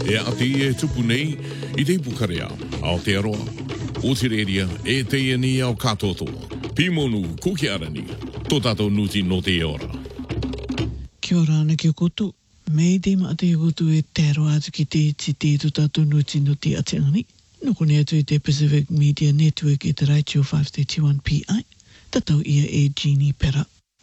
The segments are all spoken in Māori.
E ati e tupu nei, I te pukarea, Aotearoa, Otireria, e te ni au katotoa. Pimonu, kukiarani, tō tātou nuti no te ora. Kia ora ana ki o koutou. Mei te maa te koutou e tēro atu ki te iti te tō tātou nuti no te ateangani. Noko ne atu I te Pacific Media Network I te Raichio 531 PI. Tatau ia e Jeannie Pera.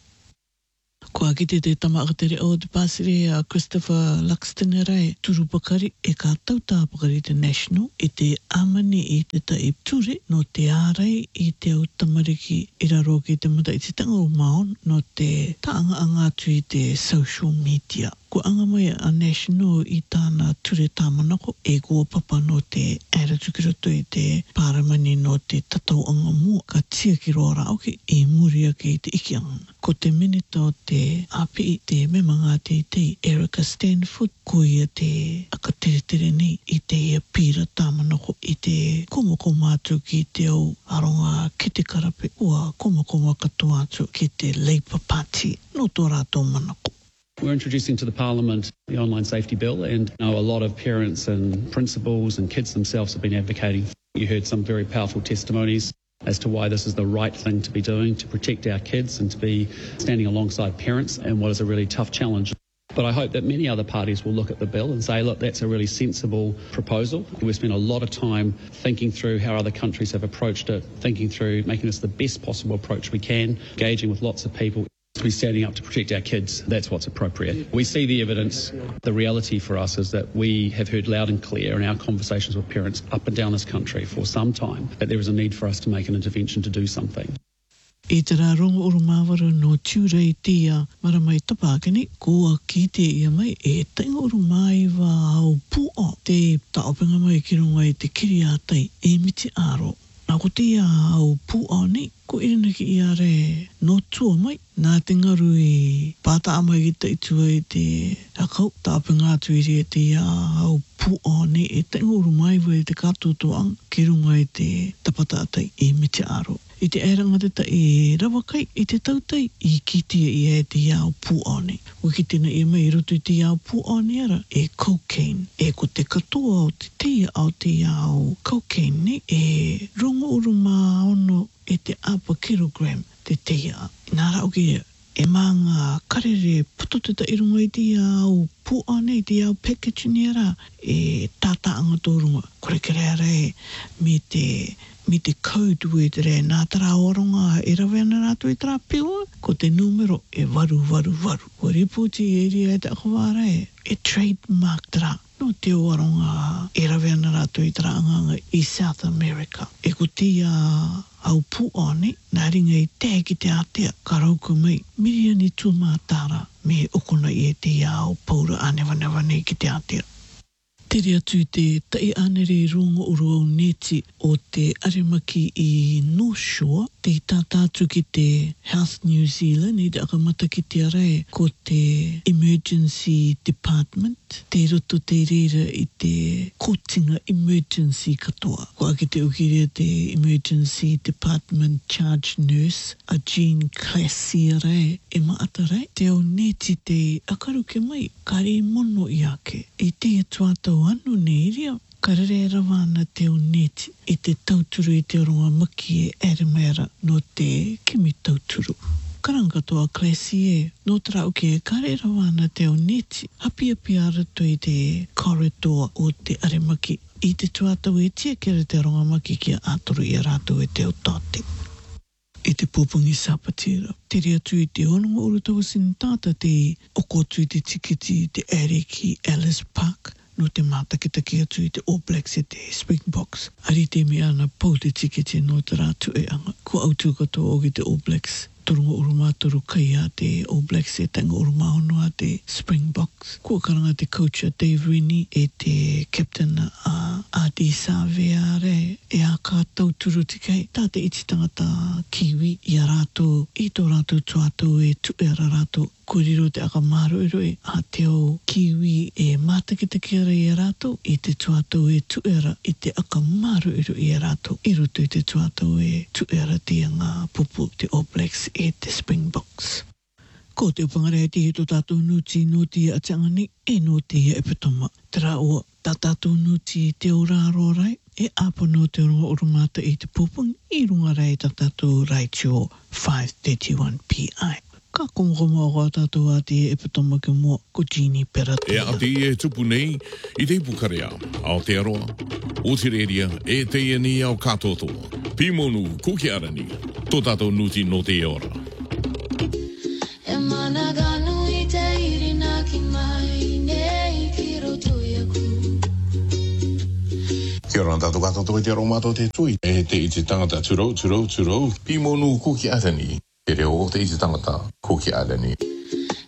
Ko aki te tamakateri o te pasire a Christopher Luxton rai turu pakari e ka tauta pakari te National I te amani I te tai ture no te ārai I te au tamariki I raro ki te mata I te tanga o maon no te taanga anga atu I te social media. Ko anga mai a National I tāna ture tāmanako e kua papa no te aerotukiroto I te paramani no te tatau anga mua ka tia ki roa rauki e muria ki te ikianga. Ko te minita o te api te memanga te Erica Stanford ko ia te akatere nei I te ia pira tāmanako I te komoko mātu ki te au aronga ki te karape ua komoko katoa atu ki te Labour Party no tō rātou manako. We're introducing to the Parliament the Online Safety Bill, and I know a lot of parents and principals and kids themselves have been advocating. You heard some very powerful testimonies as to why this is the right thing to be doing to protect our kids and to be standing alongside parents in what is a really tough challenge. But I hope that many other parties will look at the bill and say, look, that's a really sensible proposal. We've spent a lot of time thinking through how other countries have approached it, thinking through making this the best possible approach we can, engaging with lots of people. To be standing up to protect our kids, that's what's appropriate. We see the evidence. The reality for us is that we have heard loud and clear in our conversations with parents up and down this country for some time that there is a need for us to make an intervention to do something. I te rā rongo uru māwara no tūrei tia maramai tapākeni, kua ki te ia mai e tainga uru mai wā au pua te taopenga mai ki runga I te kiri ātai e miti āro. Nā ko te au pua nei, ko irina ki ia re no tua mai, nā te ngaru I pāta amai ki te itua I te akau, taopenga atu I te au pua nei e tainga uru mai wā I te kātotoang ki runga I te tapata atai e miti āro. I te airanga te e rawakai I te tautai I kitia I te iau puone. O ki tēnā I mai roto I te iau puone ara e cocaine. E ko te katoa o te tia au te iau cocaine ne e rongo uru mā ono e te apa kilogram te tia. Nā rau ki e manga karere puto te irunga I te iau puone I te iau packaging ara e tātaanga tōrunga. Kore kere ara e me te code word re nā tara oronga e rawe ana rātu I tara pio ko te numero e waru. Ko ripoti e ria e te akawara e trademark tara no te oronga e rawe ana rātu I tara anganga I South America. E ko tia au puone nā ringa I te ki te atea ka rauku mai miriani tūmātara me okona I te au paura anewa nei ki te atea. Tere atu te tai anere rongo uru au neti o te arimaki I North Shore, te tātātu ki te Health New Zealand, I te akamata ki te arai ko te Emergency Department, te roto te reira I te kotinga emergency katoa. Ko aki te ukirea te Emergency Department Charge Nurse, a Jean Classy arai, e maata rai, te au neti te akaruke mai, kare mono I ake, I te tuatau anu ne iria, karere rawana te o neti I te tauturu I te ronga maki e arimera no te kimi tauturu. Karanga toa klasi e, no trau ke kare rawana te o neti, hapi arato I te corridor o te arimaki, I te tuatau e tia kere te ronga maki ki a atoru I rato e te o tate. I te pōpungi sapatira. Tere atu I te hononga uru tau sin tāta te okotu I te tikiti te ere ki Ellis Park, no te mātakitaki atu I te All Blacks e te Springboks. Ari te me ana pau te tikiti no te rātu e anga. Ko autu katoa o ki te All Blacks. Turunga uru māturu kai a te All Blacks e tanga uru māhono a te Springboks. Kua karanga te coach a Dave Rennie e te captain a Adi Savea re e a kātau turu te kei. Tā te iti tangata kiwi I a rātou, I tō rātou tuatau e tu e ara rātou. Ko riro te aka māru ero e a te o kiwi e mātakitaki ara I a rātou, I te tuatau e tu era I te aka māru ero I a rātou. I roto I te tuatau e tu era te ngā pupu te All Blacks e te Springboks. Ko te upangare te he tō tātou nuti no te a te angani e no te e petoma. Tera o tatatu nuti te uraro rai, e apono te rongo urumata I te pupung I runga rei tatatu Rachel 5:31 PI. Ka kongomo o tatu ati e petoma ke mo ko Jeannie Peratu. E ati e tupu nei I te Pukarea, Aotearoa, Otireria, e te iani au katoto, Pimonu, Kukiarani, tō tātou nuti no te ora. E managanu I te irina ki mai, nei ki roto iaku. Kia ora tātou katoto I te aromato te tui, e te I te tangata turou, Pimonu, Kukiarani, te reo o te I te tangata, Kukiarani.